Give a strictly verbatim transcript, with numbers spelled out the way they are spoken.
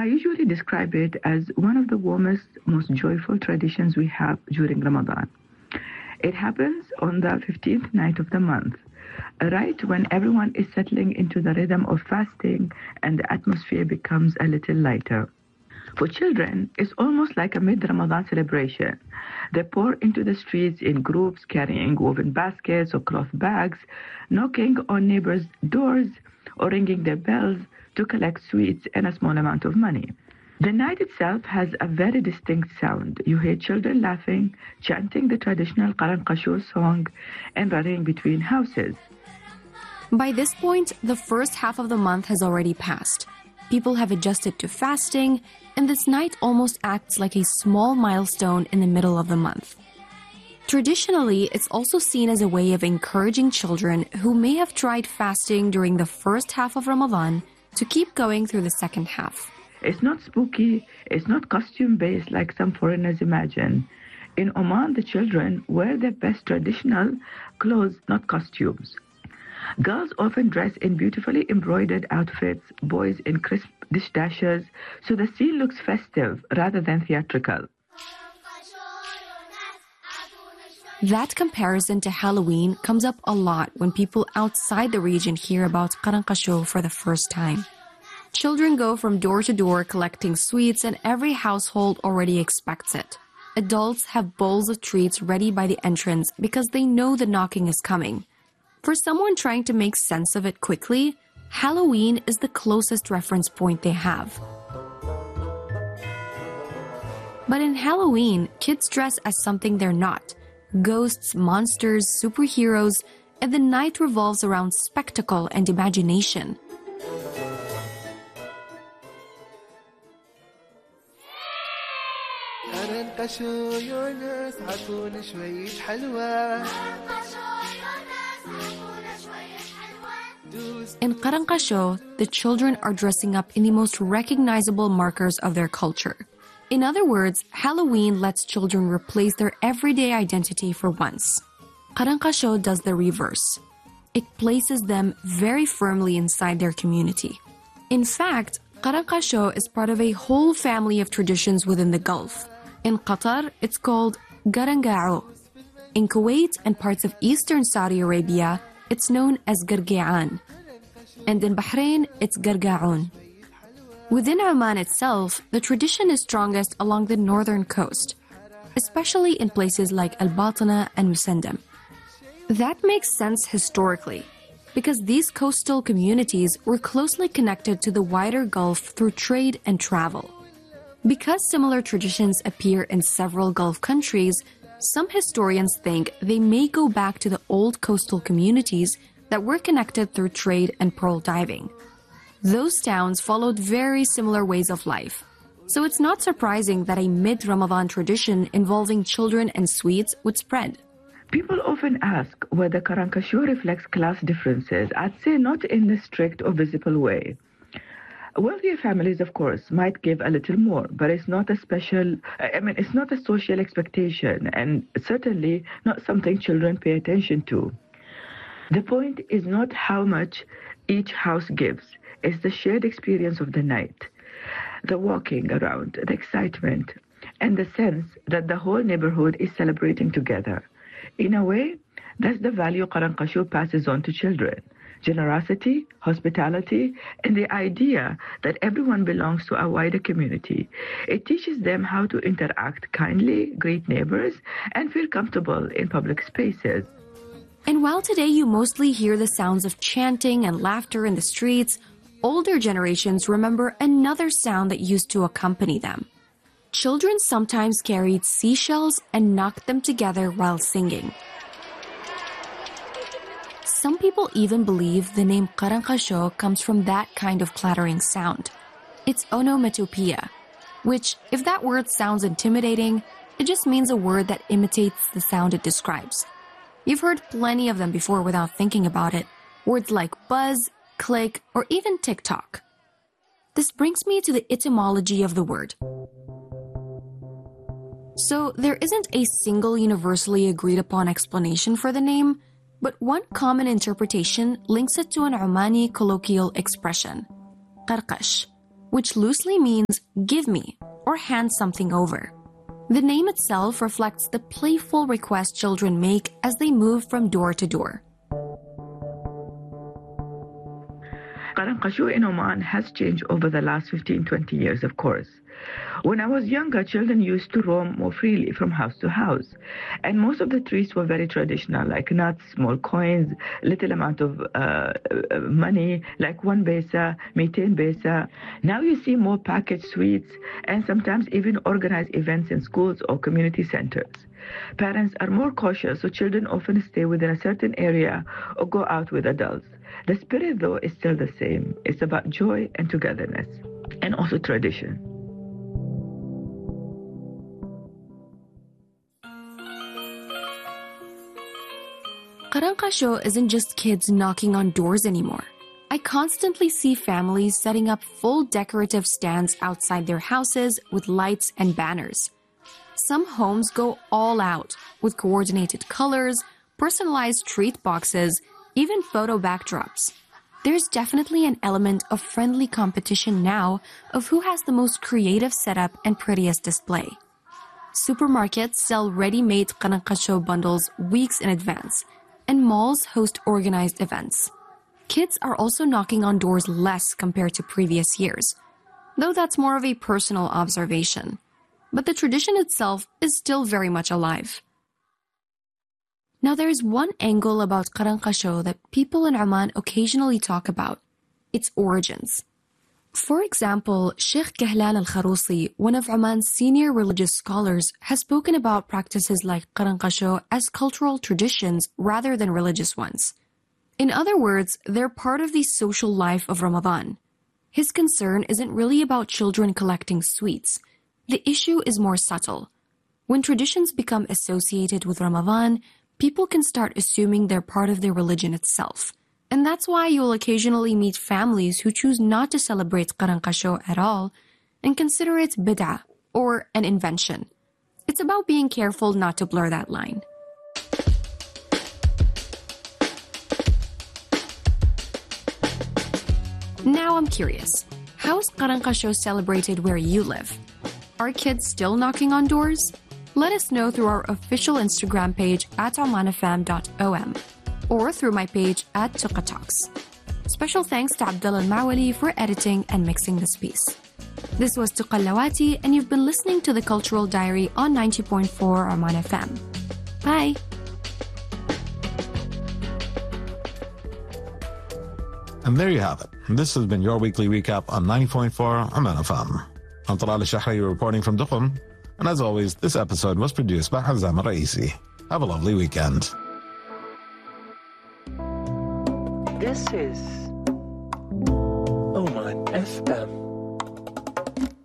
usually describe it as one of the warmest, most joyful traditions we have during Ramadan. It happens on the fifteenth night of the month, right when everyone is settling into the rhythm of fasting and the atmosphere becomes a little lighter. For children, it's almost like a mid-Ramadan celebration. They pour into the streets in groups carrying woven baskets or cloth bags, knocking on neighbors' doors or ringing their bells to collect sweets and a small amount of money. The night itself has a very distinct sound. You hear children laughing, chanting the traditional Qaran song, and running between houses. By this point, the first half of the month has already passed. People have adjusted to fasting, and this night almost acts like a small milestone in the middle of the month. Traditionally, it's also seen as a way of encouraging children who may have tried fasting during the first half of Ramadan to keep going through the second half. It's not spooky, it's not costume-based like some foreigners imagine. In Oman, the children wear their best traditional clothes, not costumes. Girls often dress in beautifully embroidered outfits, boys in crisp dish dashers, so the scene looks festive rather than theatrical. That comparison to Halloween comes up a lot when people outside the region hear about Qaran Qasho for the first time. Children go from door to door collecting sweets, and every household already expects it. Adults have bowls of treats ready by the entrance because they know the knocking is coming. For someone trying to make sense of it quickly, Halloween is the closest reference point they have. But in Halloween, kids dress as something they're not. Ghosts, monsters, superheroes, and the night revolves around spectacle and imagination. In Qaran Qasho, the children are dressing up in the most recognizable markers of their culture. In other words, Halloween lets children replace their everyday identity for once. Qaran Qasho does the reverse. It places them very firmly inside their community. In fact, Qaran Qasho is part of a whole family of traditions within the Gulf. In Qatar, it's called Garanga'o. In Kuwait and parts of eastern Saudi Arabia, it's known as Gargi'an. And in Bahrain, it's Garga'un. Within Oman itself, the tradition is strongest along the northern coast, especially in places like Al-Batana and Musandam. That makes sense historically, because these coastal communities were closely connected to the wider Gulf through trade and travel. Because similar traditions appear in several Gulf countries, some historians think they may go back to the old coastal communities that were connected through trade and pearl diving. Those towns followed very similar ways of life, so it's not surprising that a mid-Ramadan tradition involving children and sweets would spread. People often ask whether Qaran Qasho reflects class differences. I'd say not in a strict or visible way. Wealthier families, of course, might give a little more, but it's not a special, I mean, it's not a social expectation, and certainly not something children pay attention to. The point is not how much each house gives, it's the shared experience of the night, the walking around, the excitement, and the sense that the whole neighborhood is celebrating together. In a way, that's the value Qaran Qasho passes on to children. Generosity, hospitality, and the idea that everyone belongs to a wider community. It teaches them how to interact kindly, greet neighbors, and feel comfortable in public spaces. And while today you mostly hear the sounds of chanting and laughter in the streets, older generations remember another sound that used to accompany them. Children sometimes carried seashells and knocked them together while singing. Some people even believe the name Qaran Qasho comes from that kind of clattering sound. It's onomatopoeia, which, if that word sounds intimidating, it just means a word that imitates the sound it describes. You've heard plenty of them before without thinking about it. Words like buzz, click, or even tick-tock. This brings me to the etymology of the word. So there isn't a single universally agreed upon explanation for the name, but one common interpretation links it to an Omani colloquial expression, qarqash, which loosely means give me or hand something over. The name itself reflects the playful request children make as they move from door to door. Qaranqashu in Oman has changed over the last fifteen to twenty years, of course. When I was younger, children used to roam more freely from house to house. And most of the treats were very traditional, like nuts, small coins, little amount of uh, money, like one besa, mitain besa. Now you see more packaged sweets and sometimes even organized events in schools or community centers. Parents are more cautious, so children often stay within a certain area or go out with adults. The spirit, though, is still the same. It's about joy and togetherness, and also tradition. Qaranqashu isn't just kids knocking on doors anymore. I constantly see families setting up full decorative stands outside their houses with lights and banners. Some homes go all out with coordinated colors, personalized treat boxes, even photo backdrops. There's definitely an element of friendly competition now of who has the most creative setup and prettiest display. Supermarkets sell ready-made Qaranqashu bundles weeks in advance, and malls host organized events. Kids are also knocking on doors less compared to previous years, though that's more of a personal observation. But the tradition itself is still very much alive. Now there's one angle about Qaranqashu that people in Oman occasionally talk about: its origins. For example, Sheikh Kahlan al-Kharousi, one of Oman's senior religious scholars, has spoken about practices like Qaranqashu as cultural traditions rather than religious ones. In other words, they're part of the social life of Ramadan. His concern isn't really about children collecting sweets. The issue is more subtle. When traditions become associated with Ramadan, people can start assuming they're part of their religion itself. And that's why you'll occasionally meet families who choose not to celebrate Qaranqashu at all and consider it bid'ah, or an invention. It's about being careful not to blur that line. Now I'm curious, how is Qaranqashu celebrated where you live? Are kids still knocking on doors? Let us know through our official Instagram page at omanfm dot o m or through my page at Tuqa Talks. Special thanks to Abdullah Al-Mawali for editing and mixing this piece. This was Tuqa Lawati, and you've been listening to The Cultural Diary on ninety point four Oman F M. Bye! And there you have it. This has been your weekly recap on ninety point four Oman F M. I'm Talal Al-Shahri reporting from Duqm. And as always, this episode was produced by Hazam Raisi. Have a lovely weekend. This is Oman F M.